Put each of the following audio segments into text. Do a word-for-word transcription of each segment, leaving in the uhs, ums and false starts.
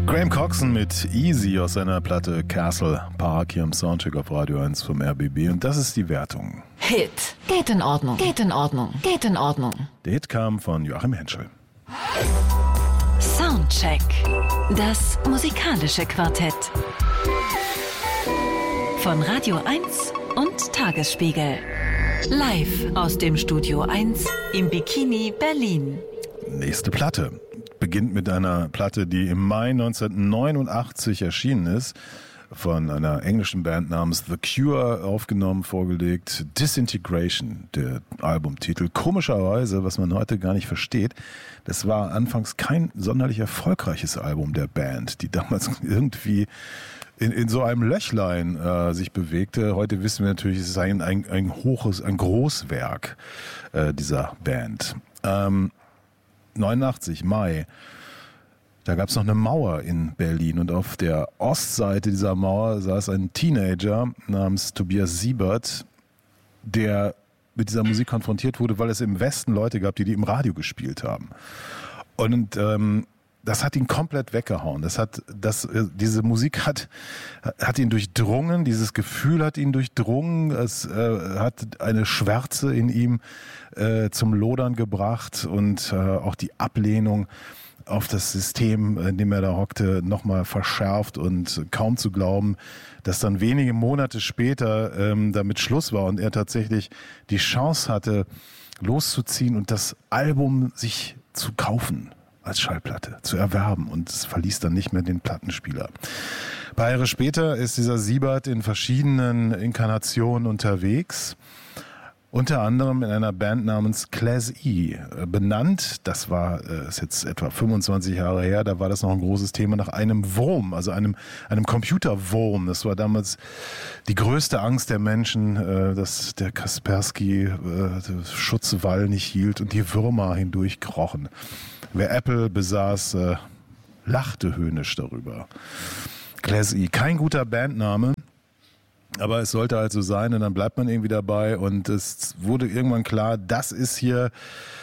Graham Coxon mit Easy aus seiner Platte Castle Park hier im Soundcheck auf Radio eins vom R B B. Und das ist die Wertung. Hit. Geht in Ordnung. Geht in Ordnung. Geht in Ordnung. Der Hit kam von Joachim Henschel. Soundcheck. Das musikalische Quartett. Von Radio eins und Tagesspiegel. Live aus dem Studio eins im Bikini Berlin. Nächste Platte beginnt mit einer Platte, die im Mai neunzehnhundertneunundachtzig erschienen ist, von einer englischen Band namens The Cure aufgenommen, vorgelegt. Disintegration, der Albumtitel. Komischerweise, was man heute gar nicht versteht, das war anfangs kein sonderlich erfolgreiches Album der Band, die damals irgendwie in, in so einem Löchlein äh, sich bewegte. Heute wissen wir natürlich, es ist ein, ein, ein hohes, ein Großwerk äh, dieser Band. Ähm, neunundachtzig, Mai. Da gab es noch eine Mauer in Berlin und auf der Ostseite dieser Mauer saß ein Teenager namens Tobias Siebert, der mit dieser Musik konfrontiert wurde, weil es im Westen Leute gab, die die im Radio gespielt haben. Und ähm, das hat ihn komplett weggehauen. Das hat, das, diese Musik hat, hat ihn durchdrungen, dieses Gefühl hat ihn durchdrungen. Es äh, hat eine Schwärze in ihm äh, zum Lodern gebracht und äh, auch die Ablehnung auf das System, in dem er da hockte, nochmal verschärft und kaum zu glauben, dass dann wenige Monate später ähm, damit Schluss war und er tatsächlich die Chance hatte, loszuziehen und das Album sich zu kaufen, als Schallplatte zu erwerben, und es verließ dann nicht mehr den Plattenspieler. Ein paar Jahre später ist dieser Siebert in verschiedenen Inkarnationen unterwegs, unter anderem in einer Band namens Class E, benannt, das war ist jetzt etwa fünfundzwanzig Jahre her, da war das noch ein großes Thema, nach einem Wurm, also einem, einem Computerwurm. Das war damals die größte Angst der Menschen, dass der Kaspersky Schutzwall nicht hielt und die Würmer hindurchkrochen. Wer Apple besaß, äh, lachte höhnisch darüber. Class E, kein guter Bandname, aber es sollte halt so sein und dann bleibt man irgendwie dabei und es wurde irgendwann klar, das ist hier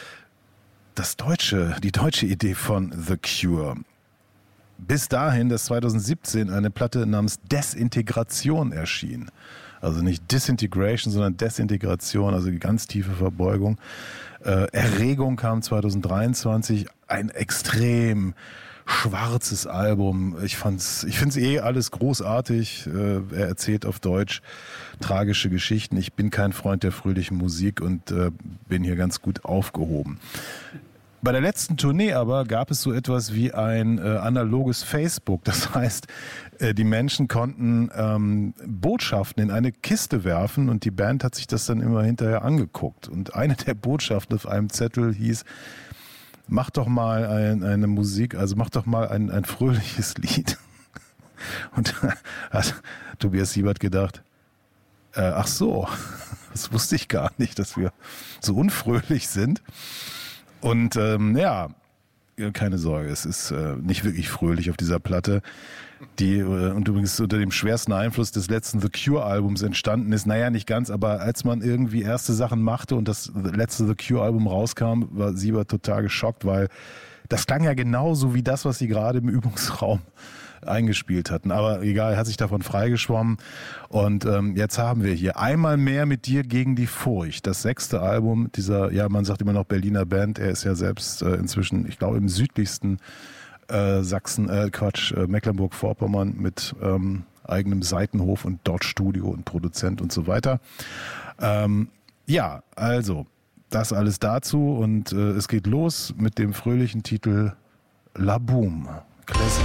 das deutsche, die deutsche Idee von The Cure. Bis dahin, dass zweitausendsiebzehn eine Platte namens Desintegration erschien. Also nicht Disintegration, sondern Desintegration, also die ganz tiefe Verbeugung. Äh, Erregung kam zweitausenddreiundzwanzig, ein extrem schwarzes Album. Ich fand's, ich find's eh alles großartig. Äh, er erzählt auf Deutsch tragische Geschichten. Ich bin kein Freund der fröhlichen Musik und äh, bin hier ganz gut aufgehoben. Bei der letzten Tournee aber gab es so etwas wie ein äh, analoges Facebook. Das heißt, äh, die Menschen konnten ähm, Botschaften in eine Kiste werfen und die Band hat sich das dann immer hinterher angeguckt. Und eine der Botschaften auf einem Zettel hieß: Mach doch mal ein, eine Musik, also mach doch mal ein, ein fröhliches Lied. Und da hat Tobias Siebert gedacht, äh, ach so, das wusste ich gar nicht, dass wir so unfröhlich sind. Und ähm, ja, keine Sorge, es ist äh, nicht wirklich fröhlich auf dieser Platte, die äh, und übrigens unter dem schwersten Einfluss des letzten The Cure-Albums entstanden ist. Naja, nicht ganz, aber als man irgendwie erste Sachen machte und das letzte The Cure-Album rauskam, war Siebert total geschockt, weil das klang ja genauso wie das, was sie gerade im Übungsraum eingespielt hatten. Aber egal, er hat sich davon freigeschwommen. Und ähm, jetzt haben wir hier Einmal mehr mit dir gegen die Furcht. Das sechste Album dieser, ja, man sagt immer noch Berliner Band. Er ist ja selbst äh, inzwischen, ich glaube, im südlichsten äh, Sachsen, äh, Quatsch, äh, Mecklenburg-Vorpommern mit ähm, eigenem Seitenhof und dort Studio und Produzent und so weiter. Ähm, ja, also, das alles dazu und äh, es geht los mit dem fröhlichen Titel La Boom. Classic.